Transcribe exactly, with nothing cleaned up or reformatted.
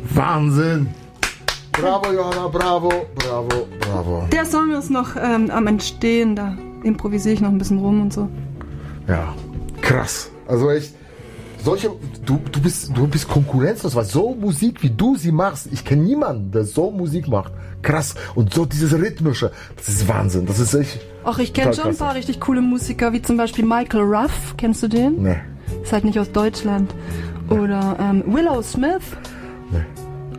Wahnsinn! Bravo, Johanna, bravo, bravo, bravo. Der Song ist noch ähm, am Entstehen, da improvisiere ich noch ein bisschen rum und so. Ja, krass. Also echt, solche, du, du bist, du bist konkurrenzlos, weil so Musik, wie du sie machst, ich kenne niemanden, der so Musik macht. Krass. Und so dieses Rhythmische, das ist Wahnsinn. Das ist echt. Ach, ich kenne schon ein paar richtig coole Musiker, wie zum Beispiel Michael Ruff. Kennst du den? Nee. Ist halt nicht aus Deutschland. Oder ähm, Willow Smith.